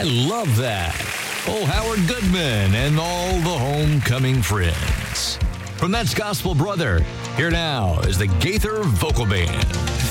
I love that. Oh, Howard Goodman and all the homecoming friends. From That's Gospel Brother, here now is the Gaither Vocal Band.